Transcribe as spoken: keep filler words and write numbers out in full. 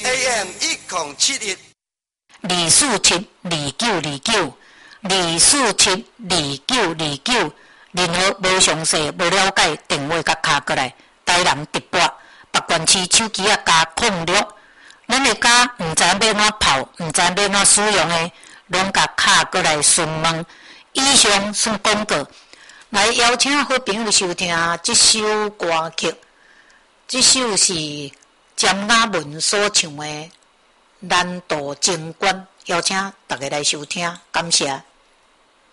A M 一零七一， 二四七二九二九，二四七二九二九。任何无详细、无了解，电话甲敲过来，台南直播，北关市手机啊加控六。咱的家毋知要怎泡，毋知要怎使用的，拢甲敲过来询问。以上算广告，来邀请好朋友收听这首歌曲。这首是詹雅文所唱的《难渡情关》，邀请大家来收听，感谢。